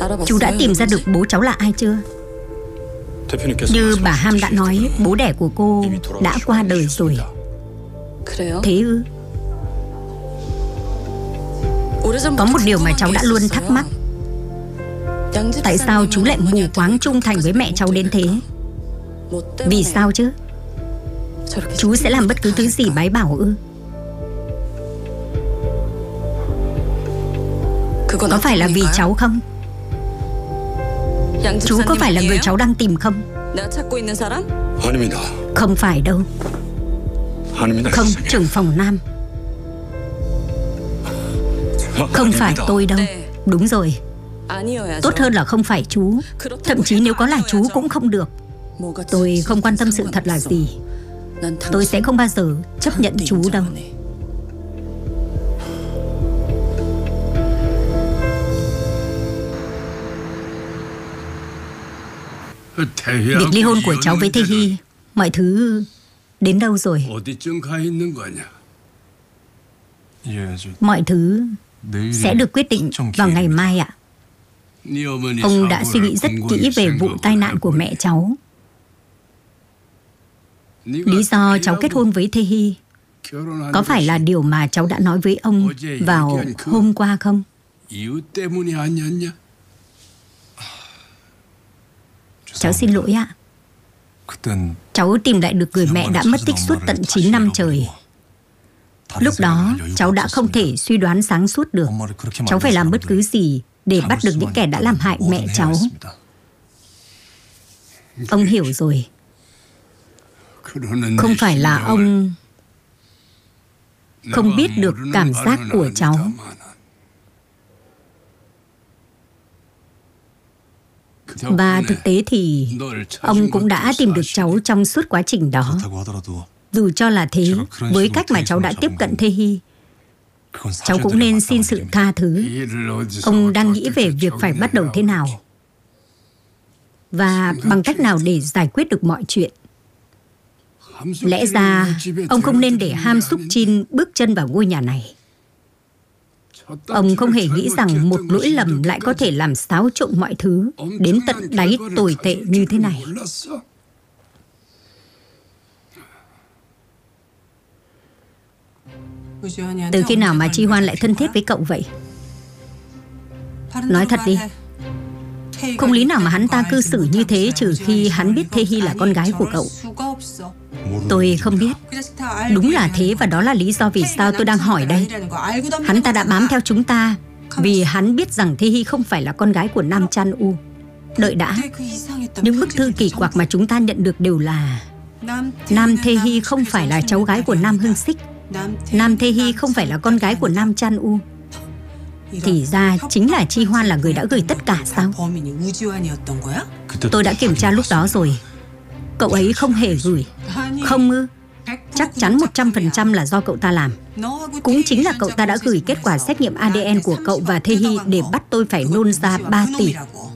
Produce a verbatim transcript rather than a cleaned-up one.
Chú đã tìm ra được bố cháu là ai chưa? Như bà Ham đã nói, bố đẻ của cô đã qua đời rồi. Thế ư? Có một điều mà cháu đã luôn thắc mắc. Tại sao chú lại mù quáng trung thành với mẹ cháu đến thế? Vì sao chứ? Chú sẽ làm bất cứ thứ gì bái bảo ư? Có phải là vì cháu không? Chú có phải là người cháu đang tìm không? Không phải đâu. Không, trưởng phòng Nam. Không phải tôi đâu. Đúng rồi. Tốt hơn là không phải chú. Thậm chí nếu có là chú cũng không được. Tôi không quan tâm sự thật là gì. Tôi sẽ không bao giờ chấp nhận chú đâu. Việc ly hôn của cháu với Thê Hy, mọi thứ đến đâu rồi? Mọi thứ sẽ được quyết định vào ngày mai ạ. Ông đã suy nghĩ rất kỹ về vụ tai nạn của mẹ cháu. Lý do cháu kết hôn với Thê Hy có phải là điều mà cháu đã nói với ông vào hôm qua không? Cháu xin lỗi ạ. Cháu tìm lại được người mẹ đã mất tích suốt tận chín năm trời. Lúc đó cháu đã không thể suy đoán sáng suốt được. Cháu phải làm bất cứ gì để bắt được những kẻ đã làm hại mẹ cháu. Ông hiểu rồi. Không phải là ông không biết được cảm giác của cháu. Và thực tế thì ông cũng đã tìm được cháu trong suốt quá trình đó. Dù cho là thế, với cách mà cháu đã tiếp cận Thê Hy, cháu cũng nên xin sự tha thứ. Ông đang nghĩ về việc phải bắt đầu thế nào và bằng cách nào để giải quyết được mọi chuyện. Lẽ ra ông không nên để Ham Suk Jin bước chân vào ngôi nhà này. Ông không hề nghĩ rằng một lỗi lầm lại có thể làm xáo trộn mọi thứ đến tận đáy tồi tệ như thế này. Từ khi nào mà Chi Hoan lại thân thiết với cậu vậy? Nói thật đi. Không lý nào mà hắn ta cư xử như thế trừ khi hắn biết Thê Hy là con gái của cậu. Tôi không biết. Đúng là thế và đó là lý do vì sao tôi đang hỏi đây. Hắn ta đã bám theo chúng ta vì hắn biết rằng Thê Hy không phải là con gái của Nam Chan U. Đợi đã. Những bức thư kỳ quặc mà chúng ta nhận được đều là Nam Thê Hy không phải là cháu gái của Nam Hưng Sích. Nam Thê Hy không phải là con gái của Nam Chan U. Thì ra chính là Chi Hoan là người đã gửi tất cả sao? Tôi đã kiểm tra lúc đó rồi. Cậu ấy không hề gửi. Không ư? Chắc chắn một trăm phần trăm là do cậu ta làm. Cũng chính là cậu ta đã gửi kết quả xét nghiệm a đê en của cậu và Thê Hy để bắt tôi phải nôn ra ba tỷ.